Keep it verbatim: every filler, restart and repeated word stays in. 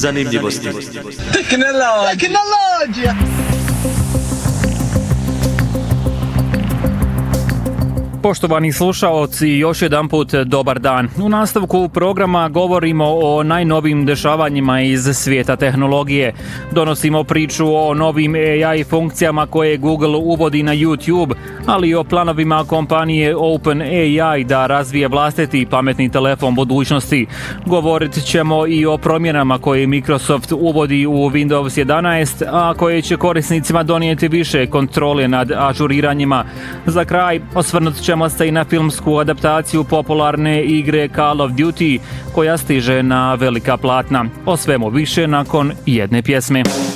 zanimljivosti. Tehnologija. Poštovani slušaoci, još jedan put dobar dan. U nastavku programa govorimo o najnovim dešavanjima iz svijeta tehnologije. Donosimo priču o novim A I funkcijama koje Google uvodi na YouTube, ali i o planovima kompanije OpenAI da razvije vlastiti pametni telefon budućnosti. Govorit ćemo i o promjenama koje Microsoft uvodi u Windows jedanaest, a koje će korisnicima donijeti više kontrole nad ažuriranjima. Za kraj osvrnut ćemo ćemo se i na filmsku adaptaciju popularne igre Call of Duty koja stiže na velika platna. O svemu više nakon jedne pjesme.